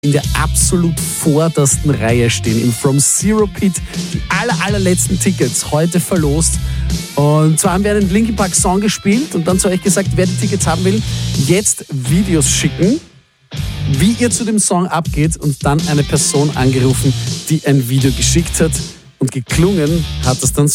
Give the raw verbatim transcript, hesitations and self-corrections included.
in der absolut vordersten Reihe stehen. Im From Zero Pit die aller, allerletzten Tickets heute verlost. Und zwar haben wir einen Linkin Park Song gespielt und dann zu euch gesagt, wer die Tickets haben will, jetzt Videos schicken, wie ihr zu dem Song abgeht, und dann eine Person angerufen, die ein Video geschickt hat, und geklungen hat es dann